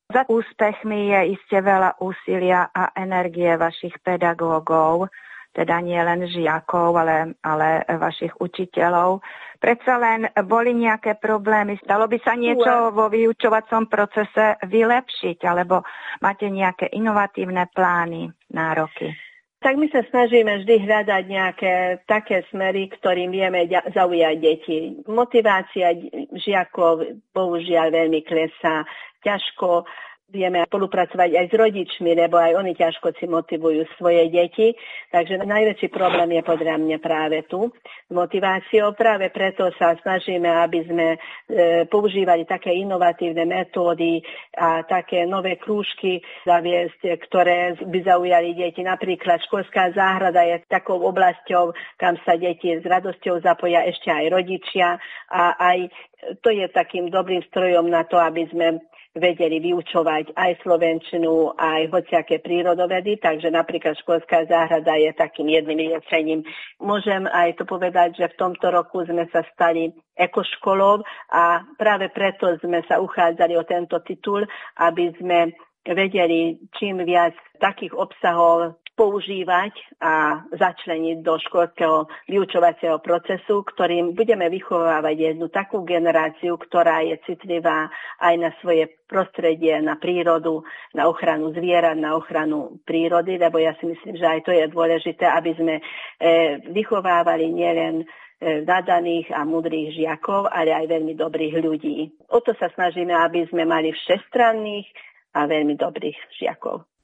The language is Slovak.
Za úspechmi je iste veľa úsilia a energie vašich pedagógov, teda nie len žiakov, ale vašich učiteľov. Predsa len boli nejaké problémy? Dalo by sa niečo vo vyučovacom procese vylepšiť, alebo máte nejaké inovatívne plány, nároky? Tak my sa snažíme vždy hľadať nejaké také smery, ktorým vieme zaujať deti. Motivácia žiakov bohužiaľ veľmi klesá, ťažko vieme spolupracovať aj s rodičmi, lebo aj oni ťažko si motivujú svoje deti. Takže najväčší problém je podľa mňa práve tu s motiváciou. Práve preto sa snažíme, aby sme používali také inovatívne metódy a také nové krúžky zaviesť, ktoré by zaujali deti. Napríklad školská záhrada je takou oblasťou, kam sa deti s radosťou zapoja ešte aj rodičia a aj to je takým dobrým strojom na to, aby sme vedeli vyučovať aj slovenčinu, aj hociaké prírodovedy, takže napríklad školská záhrada je takým jedným riešením. Môžem aj to povedať, že v tomto roku sme sa stali ekoškolou a práve preto sme sa uchádzali o tento titul, aby sme vedeli čím viac takých obsahov používať a začleniť do školského vyučovacieho procesu, ktorým budeme vychovávať jednu takú generáciu, ktorá je citlivá aj na svoje prostredie, na prírodu, na ochranu zvierat, na ochranu prírody, lebo ja si myslím, že aj to je dôležité, aby sme vychovávali nielen nadaných a múdrych žiakov, ale aj veľmi dobrých ľudí. O to sa snažíme, aby sme mali všestranných a veľmi dobrých žiakov.